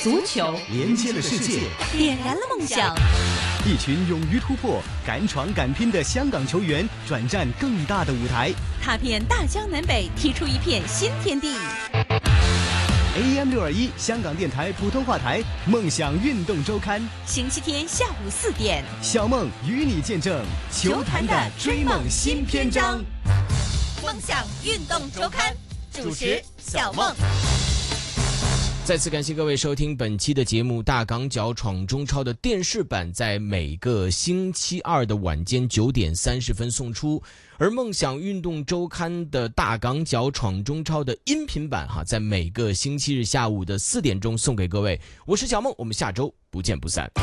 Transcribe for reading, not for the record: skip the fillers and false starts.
足球连接了世界， 点燃了梦想。 一群勇于突破、敢闯敢拼的香港球员转战更大的舞台， 踏遍大江南北，踢出一片新天地。 AM621 香港电台普通话台梦想运动周刊， 星期天下午4点， 小梦与你见证球坛的追梦新篇章。 梦想运动周刊主持小梦。 再次感谢各位收听本期的节目。大港脚闯中超的电视版在每个星期二的晚间9点30分送出，而梦想运动周刊的大港脚闯中超的音频版在每个星期日下午的4点钟送给各位。我是小梦，我们下周不见不散。